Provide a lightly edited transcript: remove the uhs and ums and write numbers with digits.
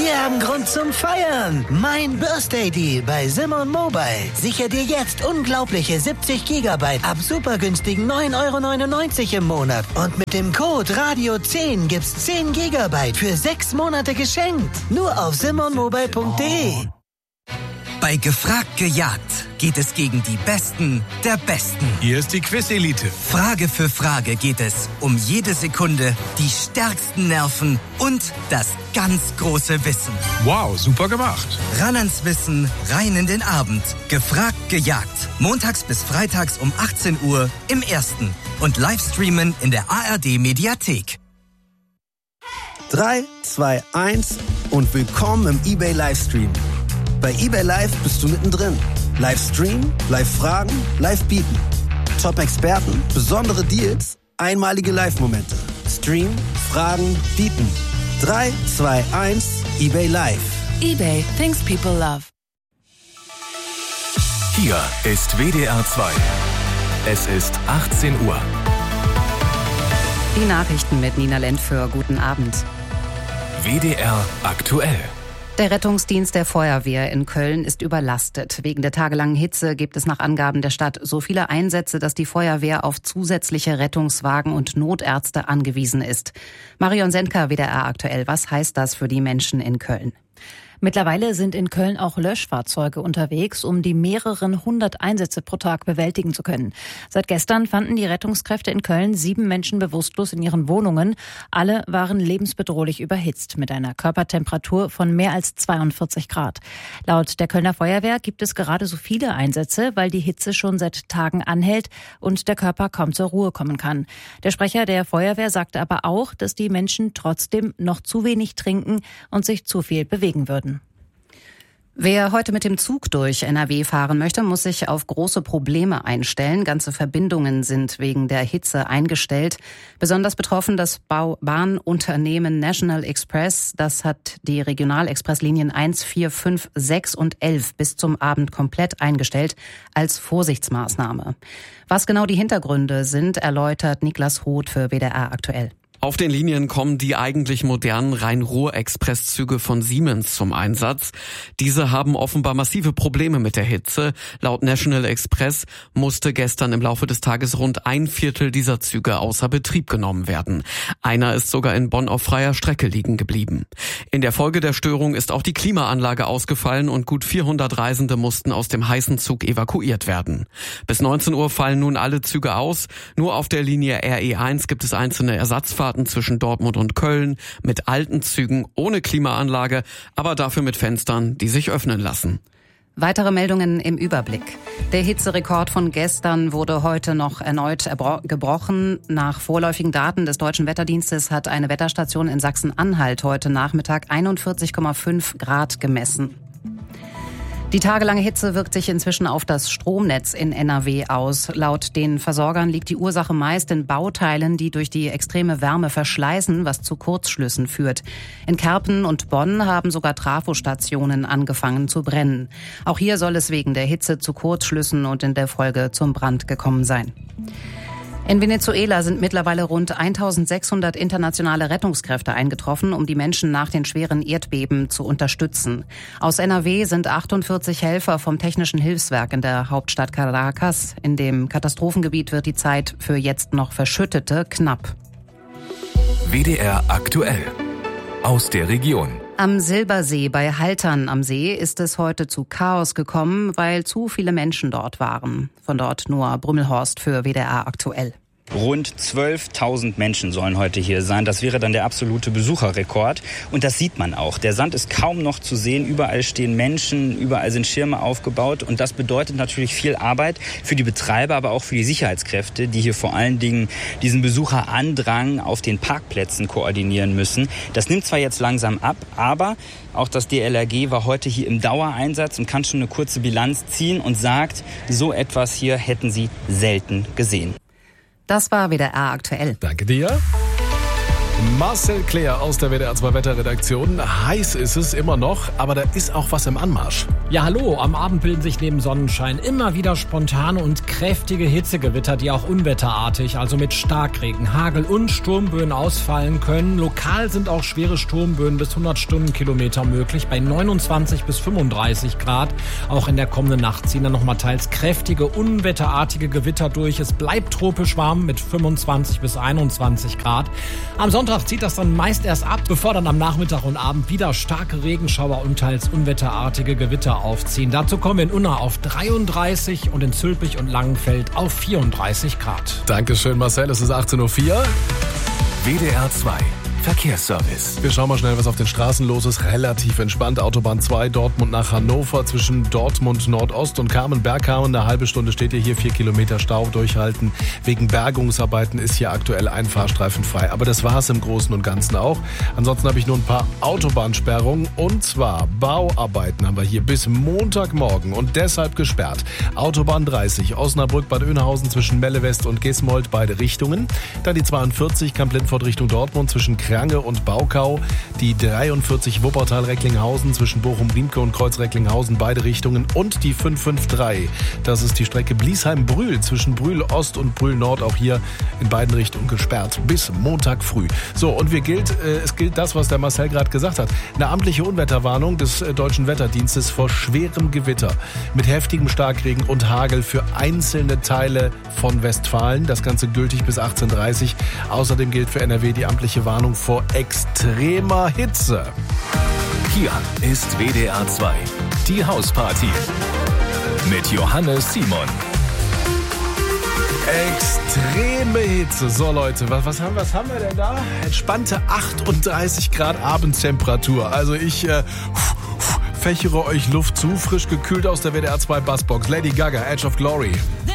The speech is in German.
Wir haben Grund zum Feiern. Mein Birthday Deal bei Simon Mobile. Sicher dir jetzt unglaubliche 70 GB ab super günstigen 9,99 € im Monat. Und mit dem Code Radio10 gibt's 10 GB für 6 Monate geschenkt. Nur auf simonmobile.de. Bei Gefragt gejagt geht es gegen die Besten der Besten. Hier ist die Quiz-Elite. Frage für Frage geht es um jede Sekunde, die stärksten Nerven und das ganz große Wissen. Wow, super gemacht. Ran ans Wissen, rein in den Abend. Gefragt gejagt. Montags bis freitags um 18 Uhr im Ersten. Und Livestreamen in der ARD-Mediathek. 3, 2, 1 und willkommen im eBay Livestream. Bei eBay Live bist du mittendrin. Livestream, Live-Fragen, Live-Bieten. Top-Experten, besondere Deals, einmalige Live-Momente. Stream, Fragen, Bieten. 3, 2, 1, eBay Live. eBay, things people love. Hier ist WDR 2. Es ist 18 Uhr. Die Nachrichten mit Nina Lentföhr. Guten Abend. WDR aktuell. Der Rettungsdienst der Feuerwehr in Köln ist überlastet. Wegen der tagelangen Hitze gibt es nach Angaben der Stadt so viele Einsätze, dass die Feuerwehr auf zusätzliche Rettungswagen und Notärzte angewiesen ist. Marion Sendker, WDR aktuell. Was heißt das für die Menschen in Köln? Mittlerweile sind in Köln auch Löschfahrzeuge unterwegs, um die mehreren 100 Einsätze pro Tag bewältigen zu können. Seit gestern fanden die Rettungskräfte in Köln 7 Menschen bewusstlos in ihren Wohnungen. Alle waren lebensbedrohlich überhitzt mit einer Körpertemperatur von mehr als 42 Grad. Laut der Kölner Feuerwehr gibt es gerade so viele Einsätze, weil die Hitze schon seit Tagen anhält und der Körper kaum zur Ruhe kommen kann. Der Sprecher der Feuerwehr sagte aber auch, dass die Menschen trotzdem noch zu wenig trinken und sich zu viel bewegen würden. Wer heute mit dem Zug durch NRW fahren möchte, muss sich auf große Probleme einstellen. Ganze Verbindungen sind wegen der Hitze eingestellt. Besonders betroffen das Bahnunternehmen National Express. Das hat die Regionalexpresslinien 1, 4, 5, 6 und 11 bis zum Abend komplett eingestellt als Vorsichtsmaßnahme. Was genau die Hintergründe sind, erläutert Niklas Roth für WDR aktuell. Auf den Linien kommen die eigentlich modernen Rhein-Ruhr-Expresszüge von Siemens zum Einsatz. Diese haben offenbar massive Probleme mit der Hitze. Laut National Express musste gestern im Laufe des Tages rund 1/4 dieser Züge außer Betrieb genommen werden. Einer ist sogar in Bonn auf freier Strecke liegen geblieben. In der Folge der Störung ist auch die Klimaanlage ausgefallen und gut 400 Reisende mussten aus dem heißen Zug evakuiert werden. Bis 19 Uhr fallen nun alle Züge aus. Nur auf der Linie RE1 gibt es einzelne Ersatzfahrten zwischen Dortmund und Köln mit alten Zügen ohne Klimaanlage, aber dafür mit Fenstern, die sich öffnen lassen. Weitere Meldungen im Überblick. Der Hitzerekord von gestern wurde heute noch erneut gebrochen. Nach vorläufigen Daten des Deutschen Wetterdienstes hat eine Wetterstation in Sachsen-Anhalt heute Nachmittag 41,5 Grad gemessen. Die tagelange Hitze wirkt sich inzwischen auf das Stromnetz in NRW aus. Laut den Versorgern liegt die Ursache meist in Bauteilen, die durch die extreme Wärme verschleißen, was zu Kurzschlüssen führt. In Kerpen und Bonn haben sogar Trafostationen angefangen zu brennen. Auch hier soll es wegen der Hitze zu Kurzschlüssen und in der Folge zum Brand gekommen sein. In Venezuela sind mittlerweile rund 1600 internationale Rettungskräfte eingetroffen, um die Menschen nach den schweren Erdbeben zu unterstützen. Aus NRW sind 48 Helfer vom Technischen Hilfswerk in der Hauptstadt Caracas. In dem Katastrophengebiet wird die Zeit für jetzt noch Verschüttete knapp. WDR aktuell. Aus der Region. Am Silbersee bei Haltern am See ist es heute zu Chaos gekommen, weil zu viele Menschen dort waren. Von dort Noah Brümmelhorst für WDR aktuell. Rund 12.000 Menschen sollen heute hier sein. Das wäre dann der absolute Besucherrekord. Und das sieht man auch. Der Sand ist kaum noch zu sehen. Überall stehen Menschen, überall sind Schirme aufgebaut. Und das bedeutet natürlich viel Arbeit für die Betreiber, aber auch für die Sicherheitskräfte, die hier vor allen Dingen diesen Besucherandrang auf den Parkplätzen koordinieren müssen. Das nimmt zwar jetzt langsam ab, aber auch das DLRG war heute hier im Dauereinsatz und kann schon eine kurze Bilanz ziehen und sagt, so etwas hier hätten sie selten gesehen. Das war WDR aktuell. Danke dir. Marcel Claire aus der WDR 2 Wetterredaktion. Heiß ist es immer noch, aber da ist auch was im Anmarsch. Ja, hallo. Am Abend bilden sich neben Sonnenschein immer wieder spontane und kräftige Hitzegewitter, die auch unwetterartig, also mit Starkregen, Hagel und Sturmböen ausfallen können. Lokal sind auch schwere Sturmböen bis 100 Stundenkilometer möglich, bei 29 bis 35 Grad. Auch in der kommenden Nacht ziehen dann nochmal teils kräftige, unwetterartige Gewitter durch. Es bleibt tropisch warm mit 25 bis 21 Grad. Am Sonntag zieht das dann meist erst ab, bevor dann am Nachmittag und Abend wieder starke Regenschauer und teils unwetterartige Gewitter aufziehen. Dazu kommen wir in Unna auf 33 und in Zülpich und Langenfeld auf 34 Grad. Dankeschön, Marcel. Es ist 18.04 Uhr. WDR 2 Verkehrsservice. Wir schauen mal schnell, was auf den Straßen los ist. Relativ entspannt. Autobahn 2, Dortmund nach Hannover. Zwischen Dortmund Nordost und Kamen-Bergkamen. Eine halbe Stunde steht ihr hier. 4 Kilometer Stau durchhalten. Wegen Bergungsarbeiten ist hier aktuell ein Fahrstreifen frei. Aber das war es im Großen und Ganzen auch. Ansonsten habe ich nur ein paar Autobahnsperrungen. Und zwar Bauarbeiten haben wir hier bis Montagmorgen und deshalb gesperrt. Autobahn 30, Osnabrück-Bad Oeynhausen zwischen Melle West und Gismold, beide Richtungen. Dann die 42, Kamp-Lindfort Richtung Dortmund zwischen Krange und Baukau, die 43 Wuppertal-Recklinghausen zwischen Bochum-Riemke und Kreuz-Recklinghausen, beide Richtungen und die 553. Das ist die Strecke Bliesheim-Brühl zwischen Brühl-Ost und Brühl-Nord, auch hier in beiden Richtungen gesperrt bis Montag früh. So, und es gilt das, was der Marcel gerade gesagt hat. Eine amtliche Unwetterwarnung des Deutschen Wetterdienstes vor schwerem Gewitter mit heftigem Starkregen und Hagel für einzelne Teile von Westfalen. Das Ganze gültig bis 18:30 Uhr. Außerdem gilt für NRW die amtliche Warnung vor extremer Hitze. Hier ist WDR 2, die Hausparty mit Johannes Simon. Extreme Hitze. So Leute, was haben wir denn da? Entspannte 38 Grad Abendtemperatur. Also ich fächere euch Luft zu, frisch gekühlt aus der WDR 2 Bassbox. Lady Gaga, Edge of Glory.